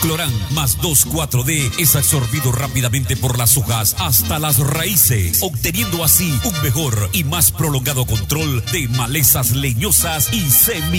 Clorán más 2,4-D es absorbido rápidamente por las hojas hasta las raíces, obteniendo así un mejor y más prolongado control de malezas leñosas y semillas.